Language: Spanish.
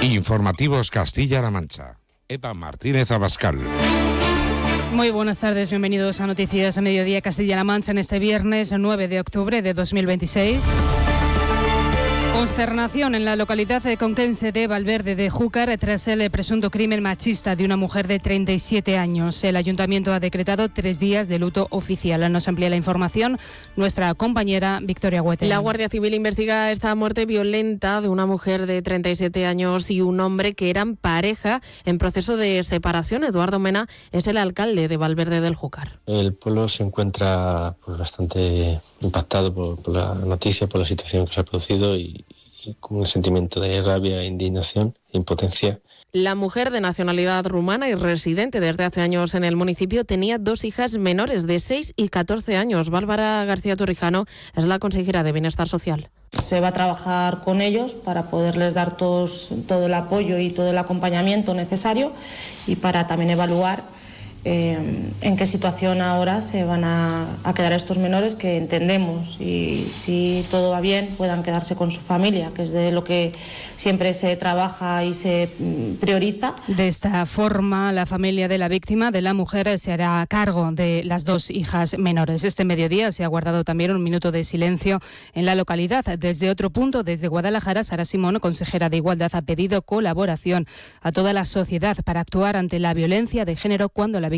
Informativos Castilla-La Mancha. Eva Martínez Abascal. Muy buenas tardes, bienvenidos a Noticias a Mediodía Castilla-La Mancha en este viernes 9 de octubre de 2026. Consternación en la localidad conquense de Valverde de Júcar tras el presunto crimen machista de una mujer de 37 años. El ayuntamiento ha decretado 3 días de luto oficial. Nos amplía la información nuestra compañera Victoria Huete. La Guardia Civil investiga esta muerte violenta de una mujer de 37 años y un hombre que eran pareja en proceso de separación. Eduardo Mena es el alcalde de Valverde del Júcar. El pueblo se encuentra bastante impactado por la noticia, por la situación que se ha producido y con un sentimiento de rabia, indignación e impotencia. La mujer de nacionalidad rumana y residente desde hace años en el municipio tenía 2 hijas menores de 6 y 14 años. Bárbara García Torrijano es la consejera de Bienestar Social. Se va a trabajar con ellos para poderles dar todo el apoyo y todo el acompañamiento necesario y para también evaluar en qué situación ahora se van a quedar estos menores, que entendemos, y si todo va bien puedan quedarse con su familia, que es de lo que siempre se trabaja y se prioriza. De esta forma, la familia de la víctima, de la mujer, se hará cargo de las 2 hijas menores. Este mediodía se ha guardado también un minuto de silencio en la localidad. Desde otro punto, desde Guadalajara, Sara Simón, consejera de Igualdad, ha pedido colaboración a toda la sociedad para actuar ante la violencia de género cuando la víctima